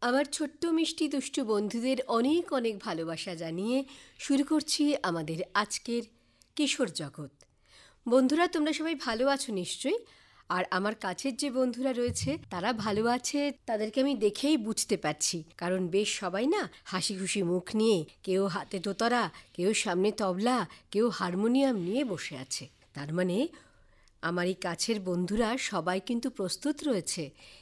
আমার ছোট্ট মিষ্টি দুষ্টু বন্ধুদের অনেক অনেক ভালোবাসা জানিয়ে শুরু করছি আমাদের আজকের কিশোর জগৎ। বন্ধুরা, তোমরা সবাই ভালো আছো নিশ্চয়ই। আর আমার কাছের যে বন্ধুরা রয়েছে তারা ভালো আছে, তাদেরকে আমি দেখেই বুঝতে পারছি, কারণ বেশ সবাই না হাসি খুশি মুখ নিয়ে, কেউ হাতে দোতারা, কেউ সামনে তবলা, কেউ হারমোনিয়াম নিয়ে বসে আছে। তার মানে আমার এই কাছের বন্ধুরা সবাই কিন্তু প্রস্তুত রয়েছে